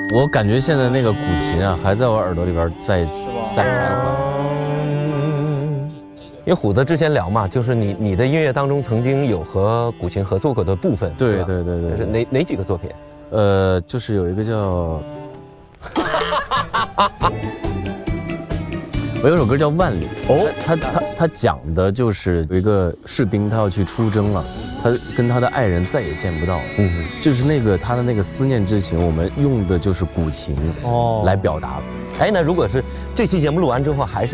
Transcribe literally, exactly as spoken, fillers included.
我感觉现在那个古琴啊，还在我耳朵里边在在徘徊。 因为虎子之前聊嘛，就是你你的音乐当中曾经有和古琴合作过的部分。 对对对对， 是哪哪几个作品？ 呃，就是有一个叫，我有首歌叫《万里》哦，他他他讲的就是有一个士兵，他要去出征了，他跟他的爱人再也见不到了，嗯，就是那个他的那个思念之情，我们用的就是古琴哦来表达。 哎，那如果是这期节目录完之后还是。